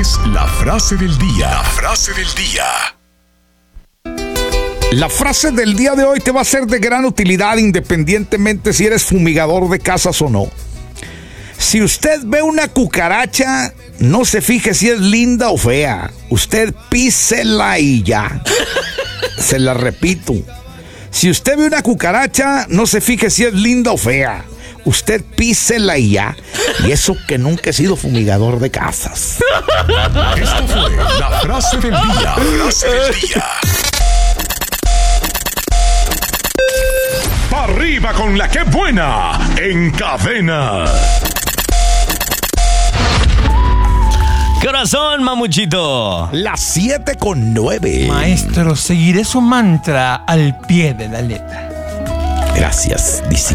es la frase del día. La frase del día. La frase del día de hoy te va a ser de gran utilidad independientemente si eres fumigador de casas o no. Si usted ve una cucaracha, no se fije si es linda o fea. Usted písela y ya. Se la repito. Si usted ve una cucaracha, no se fije si es linda o fea. Usted písela y ya. Y eso que nunca he sido fumigador de casas. Esta fue la frase del día. La frase del día. Arriba con la que buena en Cadena. Corazón, mamuchito. Las 7:09. Maestro, seguiré su mantra al pie de la letra. Gracias, discípulo.